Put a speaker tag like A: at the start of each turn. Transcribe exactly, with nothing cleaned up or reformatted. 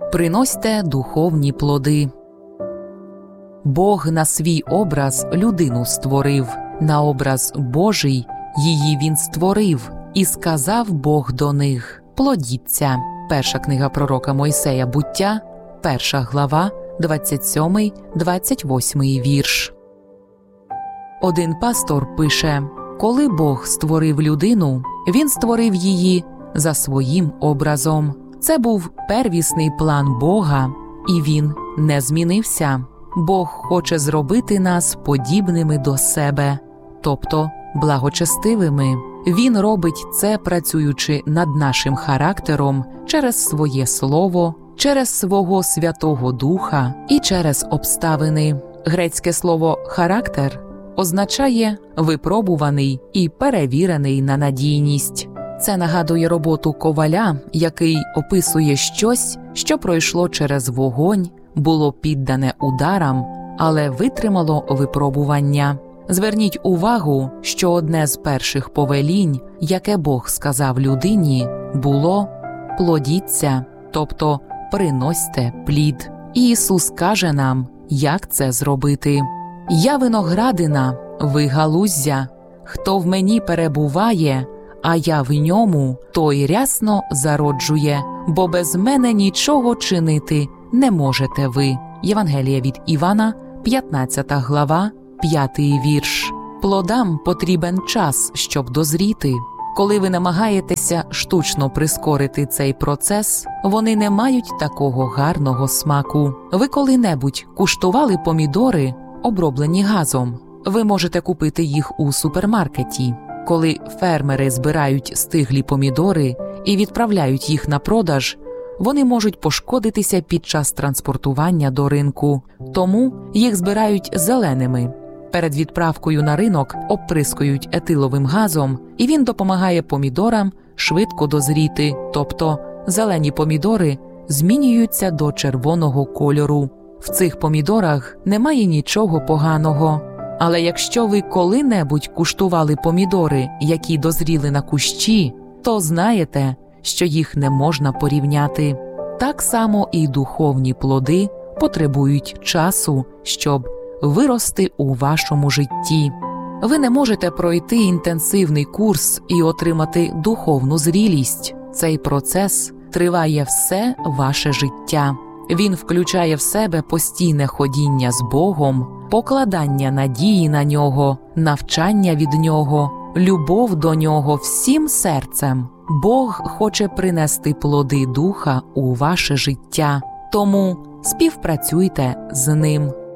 A: Приносьте духовні плоди. Бог на свій образ людину створив, на образ Божий її він створив, і сказав Бог до них: плодіться. Перша книга пророка Мойсея Буття, перша глава, двадцять сьомий - двадцять восьмий вірш. Один пастор пише: коли Бог створив людину, він створив її за своїм образом. Це був первісний план Бога, і він не змінився. Бог хоче зробити нас подібними до себе, тобто благочестивими. Він робить це, працюючи над нашим характером через своє слово, через свого Святого Духа і через обставини. Грецьке слово «характер» означає «випробуваний» і «перевірений на надійність». Це нагадує роботу коваля, який описує щось, що пройшло через вогонь, було піддане ударам, але витримало випробування. Зверніть увагу, що одне з перших повелінь, яке Бог сказав людині, було «плодіться», тобто «приносьте плід». І Ісус каже нам, як це зробити. «Я виноградина, ви галуздя, хто в мені перебуває, а я в ньому, той рясно зароджує, бо без мене нічого чинити не можете ви». Євангеліє від Івана, п'ятнадцята глава, п'ятий вірш. Плодам потрібен час, щоб дозріти. Коли ви намагаєтеся штучно прискорити цей процес, вони не мають такого гарного смаку. Ви коли-небудь куштували помідори, оброблені газом? Ви можете купити їх у супермаркеті. Коли фермери збирають стиглі помідори і відправляють їх на продаж, вони можуть пошкодитися під час транспортування до ринку, тому їх збирають зеленими. Перед відправкою на ринок обприскують етиловим газом, і він допомагає помідорам швидко дозріти, тобто зелені помідори змінюються до червоного кольору. В цих помідорах немає нічого поганого. Але якщо ви коли-небудь куштували помідори, які дозріли на кущі, то знаєте, що їх не можна порівняти. Так само і духовні плоди потребують часу, щоб вирости у вашому житті. Ви не можете пройти інтенсивний курс і отримати духовну зрілість. Цей процес триває все ваше життя. Він включає в себе постійне ходіння з Богом, покладання надії на Нього, навчання від Нього, любов до Нього всім серцем. Бог хоче принести плоди Духа у ваше життя, тому співпрацюйте з Ним.